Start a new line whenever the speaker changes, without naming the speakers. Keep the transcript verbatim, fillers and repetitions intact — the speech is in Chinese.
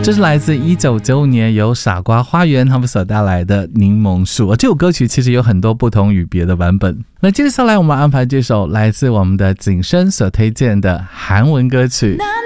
这是来自一九九五年由傻瓜花园他们所带来的柠檬树。这首歌曲其实有很多不同语别的版本。那接下来我们安排这首来自我们的景深所推荐的韩文歌曲。